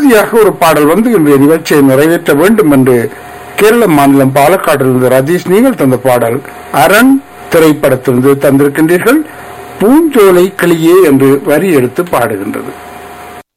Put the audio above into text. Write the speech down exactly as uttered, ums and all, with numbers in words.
இறுதியாக ஒரு பாடல் வந்து இன்றைய நிகழ்ச்சியை நிறைவேற்ற வேண்டும் என்று கேரள மாநிலம் பாலக்காட்டிலிருந்து ரதீஷ் நீங்கள் தந்த பாடல் அரண் திரைப்படத்திலிருந்து தந்திருக்கின்றீர்கள். பூஞ்சோலை கிளியே என்று வரி எடுத்து பாடுகின்றது.